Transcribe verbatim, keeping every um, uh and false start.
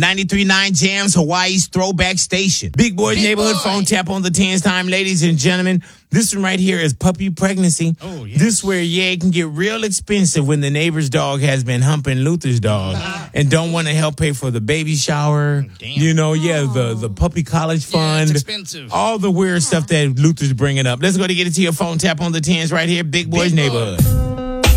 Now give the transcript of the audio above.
ninety-three point nine Jams, Hawaii's throwback station. Big Boy's Big Neighborhood Boy. phone tap on the tens time, ladies and gentlemen. This one right here is puppy pregnancy. Oh, yes. This where, yeah, it can get real expensive when the neighbor's dog has been humping Luther's dog and don't want to help pay for the baby shower. Damn. You know, yeah, the, the puppy college Yeah, fund. it's expensive. All the weird stuff that Luther's bringing up. Let's go to get it to your phone tap on the tens right here. Big Boy's Big Boy. Neighborhood.